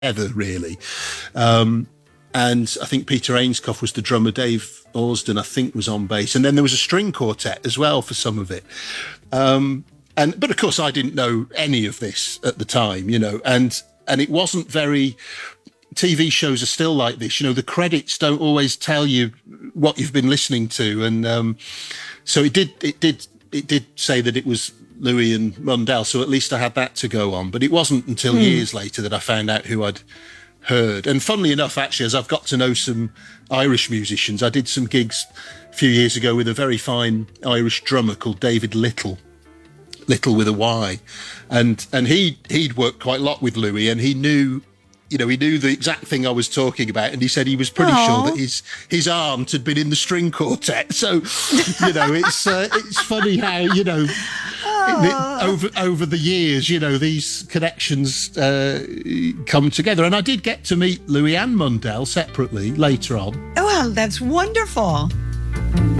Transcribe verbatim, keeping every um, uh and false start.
together, really. Um, and I think Peter Ainscough was the drummer. Dave Orsden, I think, was on bass. And then there was a string quartet as well for some of it. Um, and But, of course, I didn't know any of this at the time, you know, and and it wasn't very... T V shows are still like this, you know, the credits don't always tell you what you've been listening to. And um, so it did, it did, it did say that it was Louis and Mundell. So at least I had that to go on. But it wasn't until mm. years later that I found out who I'd heard. And funnily enough, actually, as I've got to know some Irish musicians, I did some gigs a few years ago with a very fine Irish drummer called David Little. Little with a Y. And, and he, he'd worked quite a lot with Louis, and he knew... You know, he knew the exact thing I was talking about, and he said he was pretty Aww. sure that his his aunt had been in the string quartet. So, you know, it's uh, it's funny how, you know, it, over over the years, you know, these connections uh, come together. And I did get to meet Louis and Mundell separately later on. Oh, well, that's wonderful.